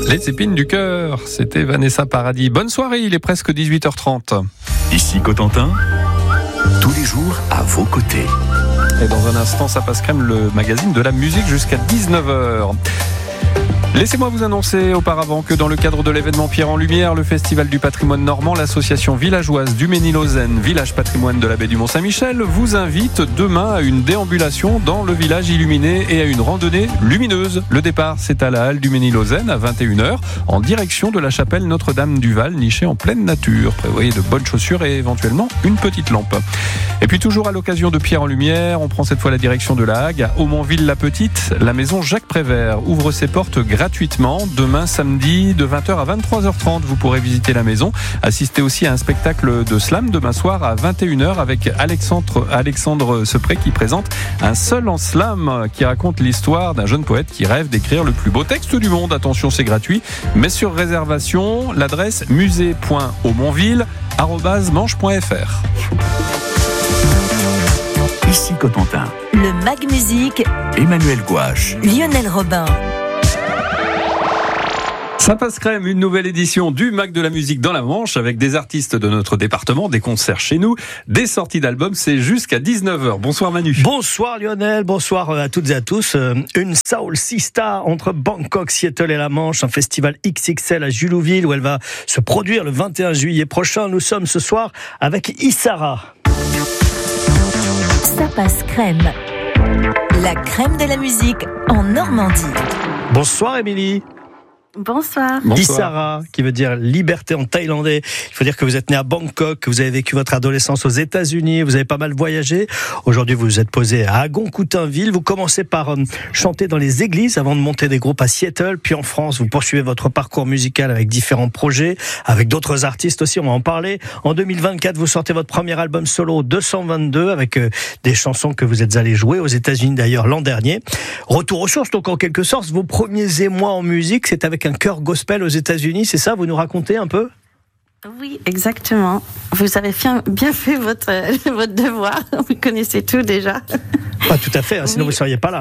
Les épines du cœur, c'était Vanessa Paradis. Bonne soirée, il est presque 18h30. Ici Cotentin, tous les jours à vos côtés. Et dans un instant, ça passe crème, le magazine de la musique jusqu'à 19h. Laissez-moi vous annoncer auparavant que dans le cadre de l'événement Pierre en Lumière, le Festival du patrimoine normand, l'association villageoise du Ménil-Lausanne, village patrimoine de la baie du Mont-Saint-Michel, vous invite demain à une déambulation dans le village illuminé et à une randonnée lumineuse. Le départ, c'est à la halle du Ménil-Lausanne à 21h, en direction de la chapelle Notre-Dame-du-Val, nichée en pleine nature. Prévoyez de bonnes chaussures et éventuellement une petite lampe. Et puis toujours à l'occasion de Pierre en Lumière, on prend cette fois la direction de la Hague, à Aumonville-la-Petite. La maison Jacques Prévert ouvre ses portes gratuitement demain samedi de 20h à 23h30. Vous pourrez visiter la maison, assister aussi à un spectacle de slam demain soir à 21h avec Alexandre Sepré qui présente Un seul en slam, qui raconte l'histoire d'un jeune poète qui rêve d'écrire le plus beau texte du monde. Attention, c'est gratuit, mais sur réservation, l'adresse musée.aumonville@manche.fr. Ici Cotentin, Le Mag Musique, Emmanuel Gouache. Lionel Robin. Ça passe crème, une nouvelle édition du Mag de la musique dans la Manche avec des artistes de notre département, des concerts chez nous, des sorties d'albums, c'est jusqu'à 19h. Bonsoir Manu. Bonsoir Lionel, bonsoir à toutes et à tous. Une Soul Sista entre Bangkok, Seattle et la Manche, un festival XXL à Julouville où elle va se produire le 21 juillet prochain. Nous sommes ce soir avec Issara. Ça passe crème. La crème de la musique en Normandie. Bonsoir Émilie. Bonsoir. Issara, qui veut dire liberté en thaïlandais. Il faut dire que vous êtes né à Bangkok, que vous avez vécu votre adolescence aux États-Unis, vous avez pas mal voyagé. Aujourd'hui, vous vous êtes posé à Agon-Coutainville. Vous commencez par chanter dans les églises avant de monter des groupes à Seattle. Puis en France, vous poursuivez votre parcours musical avec différents projets, avec d'autres artistes aussi, on va en parler. En 2024, vous sortez votre premier album solo 222 avec des chansons que vous êtes allé jouer aux États-Unis d'ailleurs l'an dernier. Retour aux sources, donc en quelque sorte, vos premiers émois en musique, c'est avec un chœur gospel aux États-Unis, c'est ça? Vous nous racontez un peu? Oui, exactement. Vous avez bien fait votre devoir. Vous connaissez tout déjà. Pas tout à fait, sinon oui. Vous ne seriez pas là.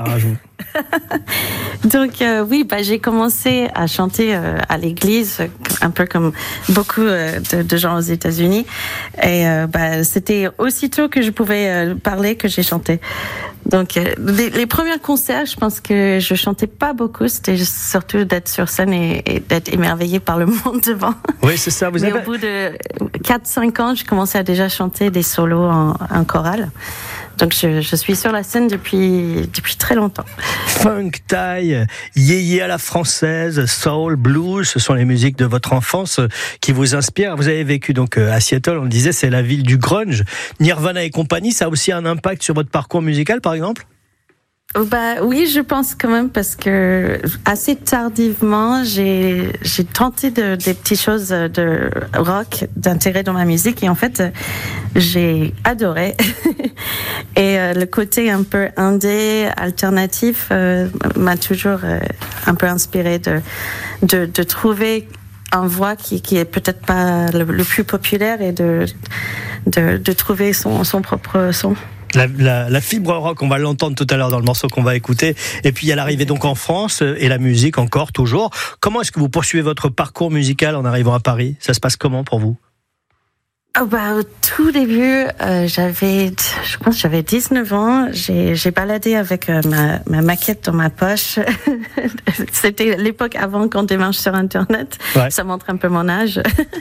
Donc j'ai commencé à chanter à l'église, un peu comme beaucoup de gens aux États-Unis. Et c'était aussitôt que je pouvais parler que j'ai chanté. Donc les premiers concerts, je pense que je chantais pas beaucoup. C'était surtout d'être sur scène et d'être émerveillée par le monde devant. Oui, c'est ça. Mais au bout de 4-5 ans, j'ai commencé à déjà chanter des solos en chorale. Donc je suis sur la scène depuis très longtemps. Funk, thaï, yéyé à la française, soul, blues, ce sont les musiques de votre enfance qui vous inspirent. Vous avez vécu donc à Seattle, on le disait, c'est la ville du grunge. Nirvana et compagnie, ça a aussi un impact sur votre parcours musical, par exemple? Oui, je pense quand même parce que assez tardivement, j'ai tenté des petites choses de rock, d'intérêt dans ma musique et en fait, j'ai adoré. Et le côté un peu indé, alternatif, m'a toujours un peu inspiré de trouver une voix qui est peut-être pas le plus populaire et de trouver son propre son. La fibre rock, on va l'entendre tout à l'heure dans le morceau qu'on va écouter. Et puis il y a l'arrivée donc en France et la musique encore toujours. Comment est-ce que vous poursuivez votre parcours musical en arrivant à Paris? Ça se passe comment pour vous? Au tout début, je pense que j'avais 19 ans. J'ai baladé avec ma maquette dans ma poche. C'était l'époque avant qu'on démarche sur Internet. Ouais. Ça montre un peu mon âge.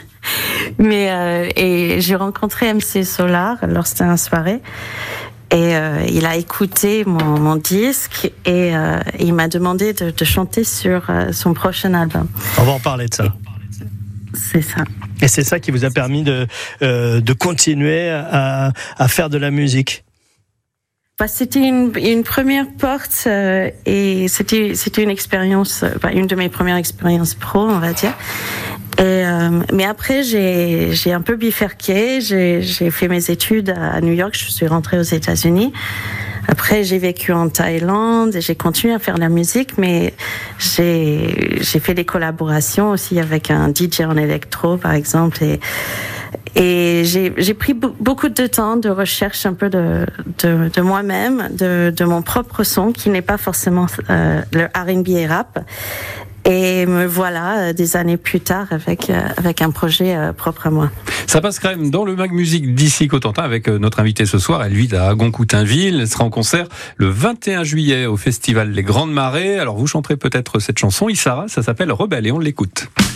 Mais et j'ai rencontré MC Solar lors c'était une soirée. Et il a écouté mon disque et il m'a demandé de chanter sur son prochain album. On va en parler de ça. C'est ça. Et c'est ça qui vous a permis de continuer à faire de la musique? C'était une première porte et c'était une expérience, une de mes premières expériences pro, on va dire. Et mais après j'ai un peu bifurqué, j'ai fait mes études à New York, je suis rentrée aux États-Unis. Après, j'ai vécu en Thaïlande et j'ai continué à faire de la musique, mais j'ai fait des collaborations aussi avec un DJ en électro, par exemple, et j'ai pris beaucoup de temps de recherche un peu de moi-même, de mon propre son, qui n'est pas forcément le R&B et rap. Et me voilà des années plus tard avec un projet propre à moi. Ça passe crème dans le Mag Musique d'ici Cotentin avec notre invitée ce soir. Elle vit à Agon-Coutainville. Elle sera en concert le 21 juillet au festival Les Grandes Marées. Alors vous chanterez peut-être cette chanson, Issara, ça s'appelle Rebelle et on l'écoute.